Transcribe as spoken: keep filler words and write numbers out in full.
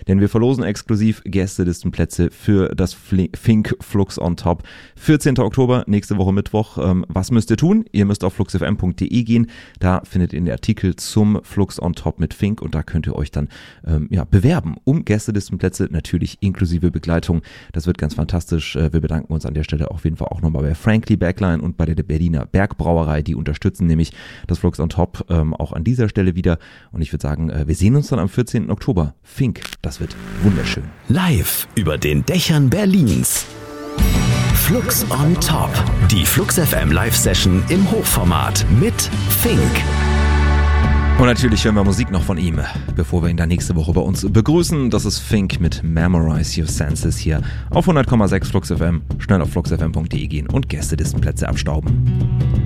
denn wir verlosen exklusiv Gästelistenplätze für das Fink Flux on Top. vierzehnten Oktober, nächste Woche Mittwoch. Ähm, was müsst ihr tun? Ihr müsst auf flux f m punkt d e gehen. Da findet ihr den Artikel zum Flux on Top mit Fink und da könnt ihr euch dann ähm, ja, bewerben um Gästelistenplätze, natürlich inklusive Begleitung. Das wird ganz fantastisch. Wir bedanken uns an der Stelle auf jeden Fall auch nochmal bei Frankly Backline und bei der Berliner Bergbrauerei. Die unterstützen nämlich das Flux on Top ähm, auch an dieser Stelle wieder. Und ich würde sagen, äh, wir sehen uns dann am vierzehnten Oktober. Fink, das wird wunderschön. Live über den Dächern Berlins. Flux on Top. Die Flux F M Live-Session im Hochformat mit Fink. Und natürlich hören wir Musik noch von ihm, bevor wir ihn dann nächste Woche bei uns begrüßen. Das ist Fink mit Memorize Your Senses hier auf hundert Komma sechs Flux F M. Schnell auf flux f m punkt d e gehen und Gästelistenplätze abstauben.